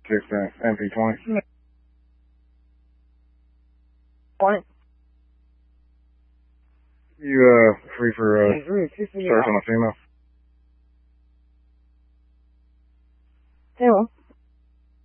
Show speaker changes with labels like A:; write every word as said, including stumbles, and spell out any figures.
A: six M P twenty.
B: What?
A: You, uh, free for, uh, search on a female?
B: Who?